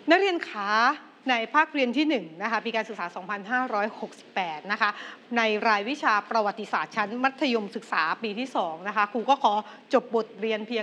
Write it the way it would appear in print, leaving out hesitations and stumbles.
นักเรียนขาในภาคเรียนที่1นะคะปีการศึกษา 2568 นะคะในรายวิชาประวัติศาสตร์ชั้นมัธยมศึกษาปีที่2นะคะครูก็ขอจบบทเรียนเพียง